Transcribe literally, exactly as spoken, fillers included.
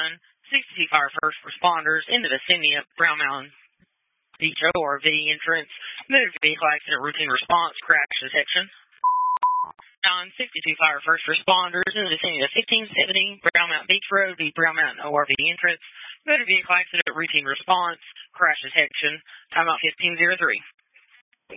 nine sixty fire first responders in the vicinity of Brown Mountain Beach O R V entrance. Motor vehicle accident routine response crash detection. nine sixty-two fire first responders in the vicinity of fifteen seventy Brown Mountain Beach Road, the Brown Mountain O R V entrance. Motor vehicle accident routine response crash detection. Timeout fifteen oh three.